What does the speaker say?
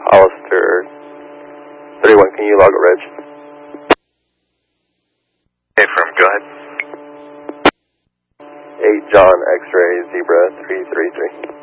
Hollister 31, can you log a reg? Hey, firm, go ahead. 8 John X-ray Zebra 333.